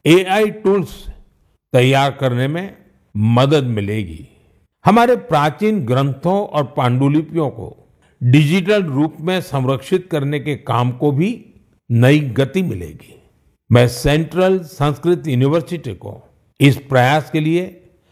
AI tools तैयार करने में मदद मिलेगी। हमारे प्राचीन ग्रंथों और पांडुलिपियों को डिजिटल रूप में संरक्षित करने के काम को भी नई गति मिलेगी। मैं सेंट्रल संस्कृत यूनिवर्सिटी को इस प्रयास के लिए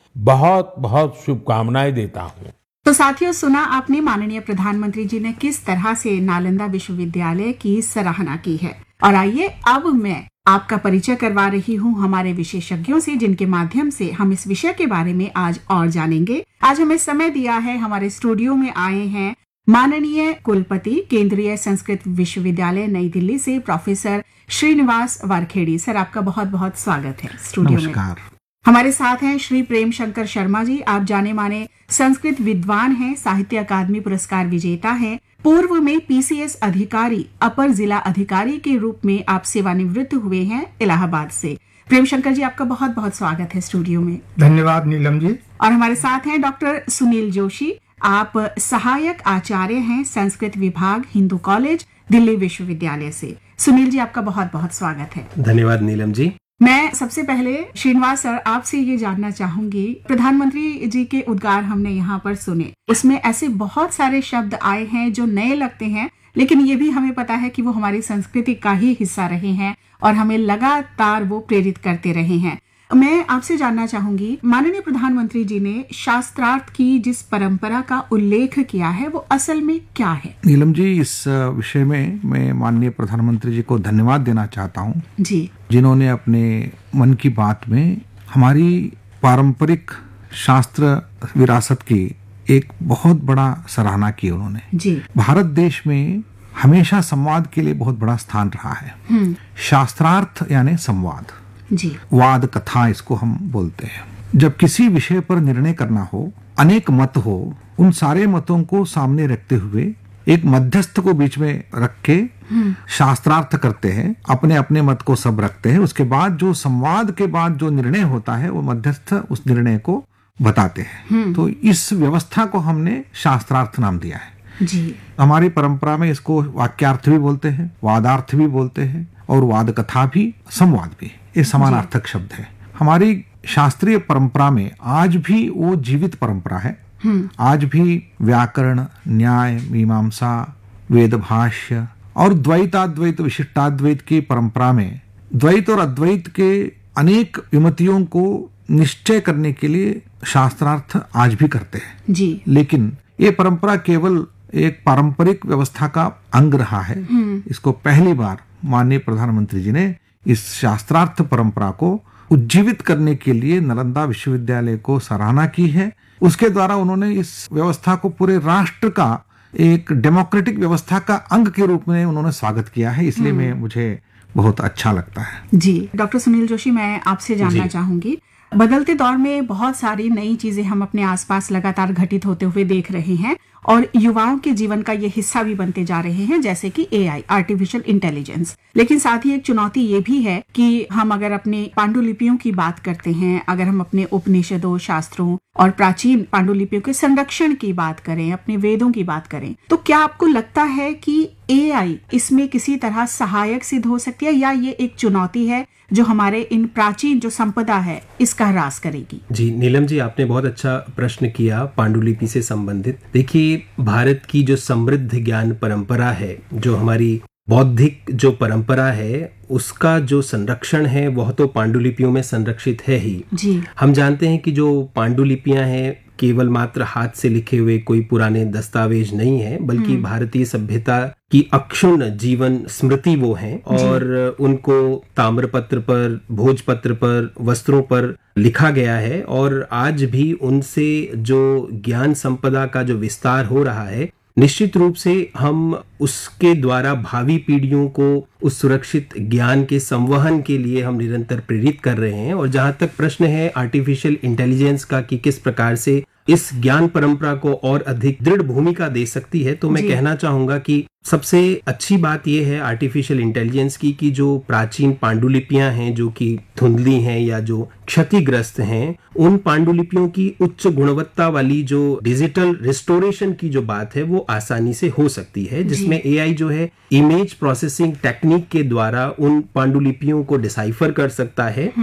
बहुत बहुत शुभकामनाएं देता हूं। तो साथियों, सुना आपने माननीय प्रधानमंत्री जी ने किस तरह से नालंदा विश्वविद्यालय की सराहना की है। और आइए अब मैं आपका परिचय करवा रही हूँ हमारे विशेषज्ञों से, जिनके माध्यम से हम इस विषय के बारे में आज और जानेंगे। आज हमें समय दिया है, हमारे स्टूडियो में आए हैं माननीय कुलपति केंद्रीय संस्कृत विश्वविद्यालय नई दिल्ली से प्रोफेसर श्रीनिवास वारखेड़ी। सर, आपका बहुत बहुत स्वागत है स्टूडियो में। नमस्कार। हमारे साथ हैं श्री प्रेम शंकर शर्मा जी। आप जाने माने संस्कृत विद्वान हैं, साहित्य अकादमी पुरस्कार विजेता हैं। पूर्व में पीसीएस अधिकारी, अपर जिला अधिकारी के रूप में आप सेवानिवृत्त हुए हैं इलाहाबाद से। प्रेम शंकर जी, आपका बहुत बहुत स्वागत है स्टूडियो में। धन्यवाद नीलम जी। और हमारे साथ हैं डॉक्टर सुनील जोशी। आप सहायक आचार्य हैं, संस्कृत विभाग, हिंदू कॉलेज, दिल्ली विश्वविद्यालय से। सुनील जी, आपका बहुत बहुत स्वागत है। धन्यवाद नीलम जी। मैं सबसे पहले श्रीनिवास सर आपसे ये जानना चाहूंगी, प्रधानमंत्री जी के उद्गार हमने यहाँ पर सुने, उसमें ऐसे बहुत सारे शब्द आए हैं जो नए लगते हैं, लेकिन ये भी हमें पता है कि वो हमारी संस्कृति का ही हिस्सा रहे हैं और हमें लगातार वो प्रेरित करते रहे हैं। मैं आपसे जानना चाहूंगी, माननीय प्रधानमंत्री जी ने शास्त्रार्थ की जिस परंपरा का उल्लेख किया है वो असल में क्या है? नीलम जी, इस विषय में मैं माननीय प्रधानमंत्री जी को धन्यवाद देना चाहता हूं जी, जिन्होंने अपने मन की बात में हमारी पारंपरिक शास्त्र विरासत की एक बहुत बड़ा सराहना की। उन्होंने जी, भारत देश में हमेशा संवाद के लिए बहुत बड़ा स्थान रहा है। शास्त्रार्थ यानी संवाद, जी, वाद कथा इसको हम बोलते हैं। जब किसी विषय पर निर्णय करना हो, अनेक मत हो, उन सारे मतों को सामने रखते हुए एक मध्यस्थ को बीच में रख के शास्त्रार्थ करते हैं, अपने अपने मत को सब रखते हैं। उसके बाद जो संवाद के बाद जो निर्णय होता है वो मध्यस्थ उस निर्णय को बताते हैं। तो इस व्यवस्था को हमने शास्त्रार्थ नाम दिया है। जी, हमारी परंपरा में इसको वाक्यार्थ भी बोलते हैं, वादार्थ भी बोलते हैं और वाद कथा भी, संवाद भी। ये समानार्थक शब्द है। हमारी शास्त्रीय परंपरा में आज भी वो जीवित परंपरा है। आज भी व्याकरण, न्याय, मीमांसा, वेद भाष्य और द्वैताद्वैत विशिष्टाद्वैत की परंपरा में द्वैत और अद्वैत के अनेक विमतियों को निश्चय करने के लिए शास्त्रार्थ आज भी करते हैं जी। लेकिन ये परंपरा केवल एक पारंपरिक व्यवस्था का अंग रहा है। इसको पहली बार माननीय प्रधानमंत्री जी ने इस शास्त्रार्थ परंपरा को उज्जीवित करने के लिए नालंदा विश्वविद्यालय को सराहना की है। उसके द्वारा उन्होंने इस व्यवस्था को पूरे राष्ट्र का एक डेमोक्रेटिक व्यवस्था का अंग के रूप में उन्होंने स्वागत किया है। इसलिए मुझे बहुत अच्छा लगता है। जी, डॉक्टर सुनील जोशी, मैं आपसे जानना चाहूंगी, बदलते दौर में बहुत सारी नई चीजें हम अपने आसपास लगातार घटित होते हुए देख रहे हैं और युवाओं के जीवन का ये हिस्सा भी बनते जा रहे हैं, जैसे कि एआई, आर्टिफिशियल इंटेलिजेंस। लेकिन साथ ही एक चुनौती ये भी है कि हम अगर अपने पांडुलिपियों की बात करते हैं, अगर हम अपने उपनिषदों, शास्त्रों और प्राचीन पांडुलिपियों के संरक्षण की बात करें, अपने वेदों की बात करें, तो क्या आपको लगता है कि एआई इसमें किसी तरह सहायक सिद्ध हो सकती है, या ये एक चुनौती है जो हमारे इन प्राचीन जो संपदा है इसका ह्रास करेगी? जी नीलम जी, आपने बहुत अच्छा प्रश्न किया पांडुलिपि से संबंधित। देखिए, भारत की जो समृद्ध ज्ञान परंपरा है, जो हमारी बौद्धिक जो परंपरा है, उसका जो संरक्षण है वह तो पांडुलिपियों में संरक्षित है ही। जी। हम जानते हैं कि जो पांडुलिपियां हैं केवल मात्र हाथ से लिखे हुए कोई पुराने दस्तावेज नहीं है, बल्कि भारतीय सभ्यता की अक्षुण्ण जीवन स्मृति वो हैं और उनको ताम्रपत्र पर, भोजपत्र पर, वस्त्रों पर लिखा गया है और आज भी उनसे जो ज्ञान संपदा का जो विस्तार हो रहा है, निश्चित रूप से हम उसके द्वारा भावी पीढ़ियों को उस सुरक्षित ज्ञान के संवहन के लिए हम निरंतर प्रेरित कर रहे हैं। और जहां तक प्रश्न है आर्टिफिशियल इंटेलिजेंस का कि किस प्रकार से इस ज्ञान परंपरा को और अधिक दृढ़ भूमिका दे सकती है, तो मैं कहना चाहूंगा कि सबसे अच्छी बात यह है आर्टिफिशियल इंटेलिजेंस की कि जो प्राचीन पांडुलिपियां हैं जो कि धुंधली हैं या जो क्षतिग्रस्त हैं, उन पांडुलिपियों की उच्च गुणवत्ता वाली जो डिजिटल रिस्टोरेशन की जो बात है वो आसानी से हो सकती है, जिसमें एआई जो है इमेज प्रोसेसिंग टेक्निक के द्वारा उन पांडुलिपियों को डिसाइफर कर सकता है